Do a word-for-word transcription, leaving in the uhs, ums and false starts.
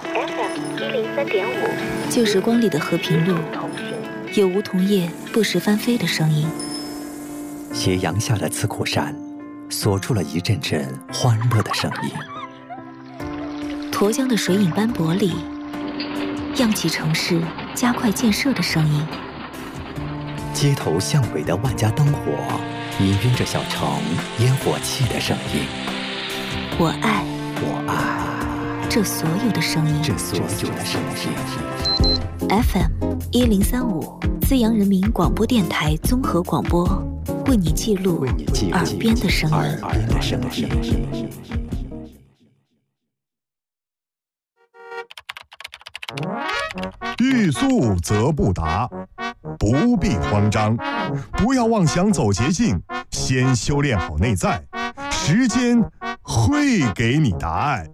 F M 一零三点五， 旧时光里的和平路，有梧桐叶不时翻飞的声音。 斜阳下的刺口山，锁住了一阵阵欢乐的声音。 沱江的水影斑驳里，漾起城市加快建设的声音。 街头巷尾的万家灯火，氤氲着小城烟火气的声音。 我爱， 我爱这所有的声音， 这所有的声音。 F M 一零三五，资阳人民广播电台综合广播，为你记录耳边的声音。 耳边的声音。 欲速则不达，不必慌张，不要妄想走捷径，先修炼好内在，时间会给你答案。